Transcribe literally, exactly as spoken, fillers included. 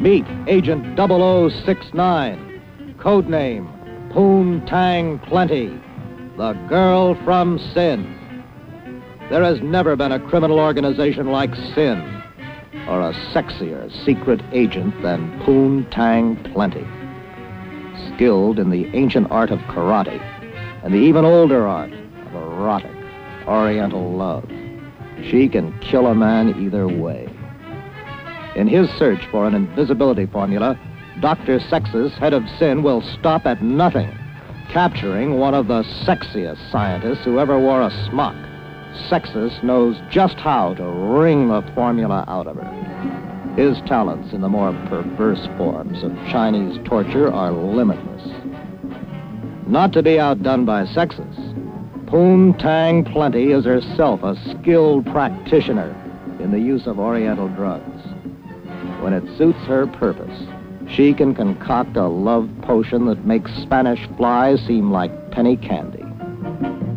Meet Agent double oh six nine, codename Poon Tang Plenty, the girl from Sin. There has never been a criminal organization like Sin, or a sexier secret agent than Poon Tang Plenty. Skilled in the ancient art of karate and the even older art of erotic Oriental love, she can kill a man either way. In his search for an invisibility formula, Doctor Sex's head of Sin will stop at nothing, capturing one of the sexiest scientists who ever wore a smock. Sexus knows just how to wring the formula out of her. His talents in the more perverse forms of Chinese torture are limitless. Not to be outdone by Sexus, Poon Tang Plenty is herself a skilled practitioner in the use of Oriental drugs. When it suits her purpose, she can concoct a love potion that makes Spanish flies seem like penny candy.